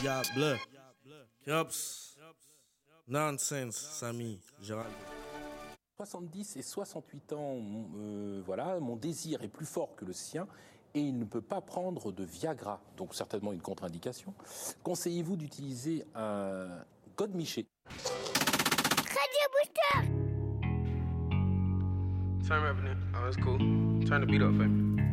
Diable. Caps. Nonsense, Samy. Gérald. 70 et 68 ans, voilà, mon désir est plus fort que le sien et il ne peut pas prendre de Viagra, donc certainement une contre-indication. Conseillez-vous d'utiliser un godemiché? Radio Booster. Turn revenue. Oh, that's cool. Turn the beat up, baby.